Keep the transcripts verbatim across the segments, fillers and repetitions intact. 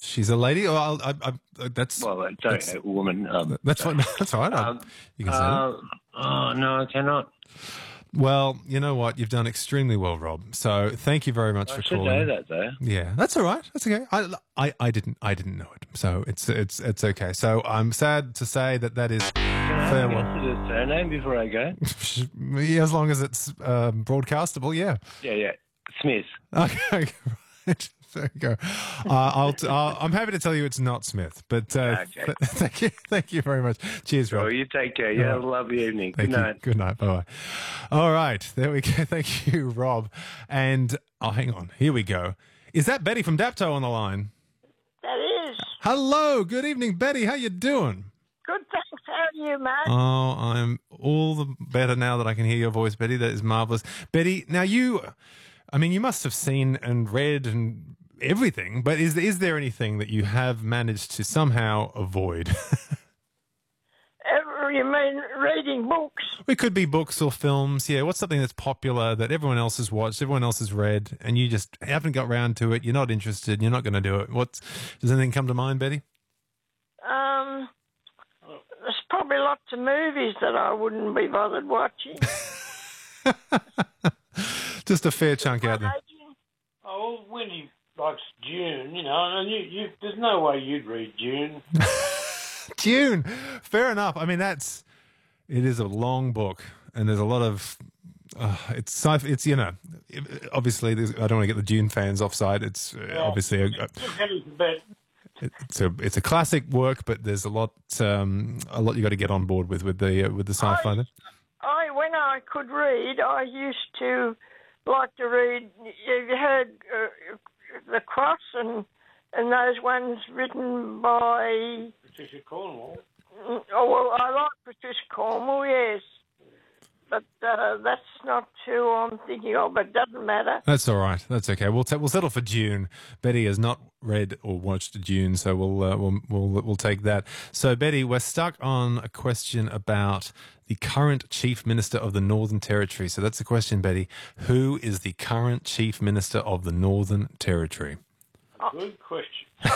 she's a lady. Oh, I'll, I, I, that's Well, uh, sorry, that's, a woman. Um, that's fine. That's all right. I- um, you can say uh, that. oh, no, I cannot. Well, you know what? You've done extremely well, Rob. So thank you very much I for should calling. know that, though. Yeah, that's all right. That's okay. I, I, I didn't I didn't know it, so it's it's it's okay. So I'm sad to say that that is Can I farewell. answer the surname before I go? As long as it's um, broadcastable, yeah. Yeah, yeah. Smith. Okay, right. There you go. Uh, I'll, t- I'll, I'm happy to tell you it's not Smith, but uh, Okay. th- thank you, thank you very much. Cheers, Rob. Oh, you take care. You have a lovely evening. Thank Good you. night. Good night. Bye bye. All right, there we go. Thank you, Rob. And oh, hang on. Here we go. Is that Betty from Dapto on the line? That is. Hello. Good evening, Betty. How you doing? Good, thanks. How are you, mate? Oh, I'm all the better now that I can hear your voice, Betty. That is marvelous. Betty, now you, I mean, you must have seen and read and everything, but is is there anything that you have managed to somehow avoid? Ever, you mean reading books? It could be books or films. Yeah, what's something that's popular that everyone else has watched, everyone else has read, and you just haven't got round to it? You're not interested. You're not going to do it. What's does anything come to mind, Betty? Um, there's probably lots of movies that I wouldn't be bothered watching. Just a fair chunk out there. Oh, well, Winnie likes June, you know, and you, you, there's no way you'd read June. June. Fair enough. I mean, that's it is a long book, and there's a lot of uh, it's sci- it's you know obviously there's, I don't want to get the Dune fans offside. It's uh, Yeah. obviously a, a, But it's a it's a classic work, but there's a lot um, a lot you got to get on board with with the uh, with the sci-fi. there. I, when I could read, I used to like to read. You heard uh, The Cross and and those ones written by. Patricia Cornwall. Oh well, I like Patricia Cornwall, yes, but uh, that's not who I'm thinking of. But it doesn't matter. That's all right. That's okay. We'll t- we'll settle for Dune. Betty has not read or watched Dune, so we'll uh, we'll we'll we'll take that. So Betty, we're stuck on a question about the current Chief Minister of the Northern Territory. So that's the question, Betty. Who is the current Chief Minister of the Northern Territory? Good question.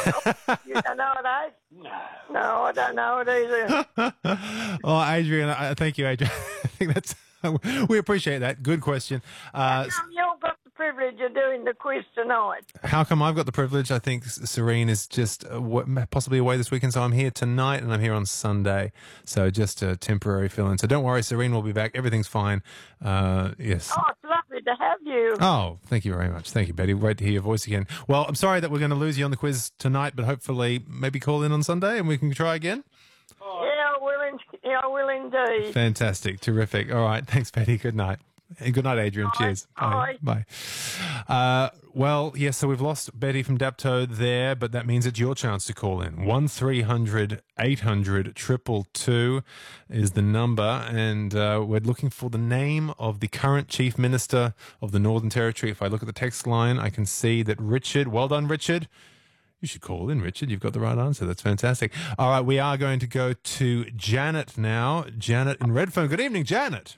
You don't know it, eh? No. No, I don't know it either. Oh, Adrian, I, thank you, Adrian. I think that's we appreciate that. Good question. Uh, How come you've got the privilege of doing the quiz tonight? how come I've got the privilege? I think Serene is just uh, w- possibly away this weekend, so I'm here tonight and I'm here on Sunday. So just a temporary fill-in. So don't worry, Serene will be back. Everything's fine. Uh, yes. Oh, it's lovely to have you. Oh, thank you very much. Thank you, Betty. Great to hear your voice again. Well, I'm sorry that we're going to lose you on the quiz tonight, but hopefully maybe call in on Sunday and we can try again. Yeah, I will, in, yeah, I will indeed. Fantastic. Terrific. All right. Thanks, Betty. Good night. And good night, Adrian. Bye. Cheers. Bye. Bye. Uh, well, yes, so we've lost Betty from Dapto there, but that means it's your chance to call in. one three hundred eight hundred two two two is the number, and uh, we're looking for the name of the current Chief Minister of the Northern Territory. If I look at the text line, I can see that Richard, well done, Richard. You should call in, Richard. You've got the right answer. That's fantastic. All right, we are going to go to Janet now. Janet in Redfern. Good evening, Janet.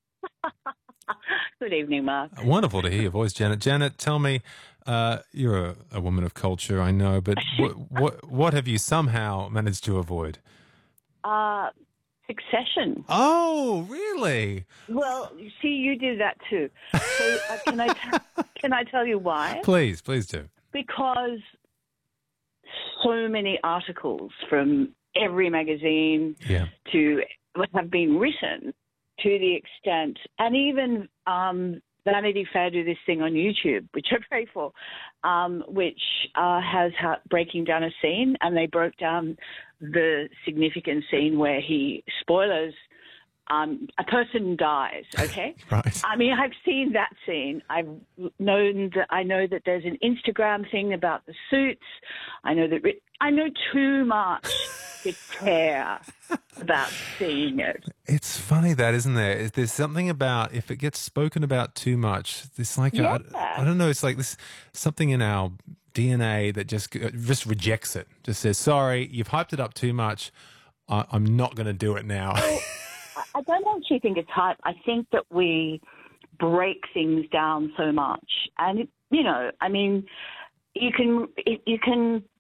Good evening, Mark. Wonderful to hear your voice, Janet. Janet, tell me, uh, you're a, a woman of culture, I know, but what, what what have you somehow managed to avoid? Uh, Succession. Oh, really? Well, you see, you did that too. So uh, can I t- can I tell you why? Please, please do. Because so many articles from every magazine Yeah. to have been written to the extent, and even um, Vanity Fair do this thing on YouTube, which I pray for, um, which uh, has ha- breaking down a scene, and they broke down the significant scene where he, spoilers, um, a person dies, okay? Right. I mean, I've seen that scene. I've known that, I know that there's an Instagram thing about the suits. I know that, I know too much to care about seeing it. It's funny that, isn't there? There's something about, if it gets spoken about too much, this like, Yeah. I, I don't know, it's like this, something in our D N A that just just rejects it. Just says, sorry, you've hyped it up too much. I, I'm not going to do it now. I don't actually think it's hype. I think that we break things down so much. And, you know, I mean, you can you can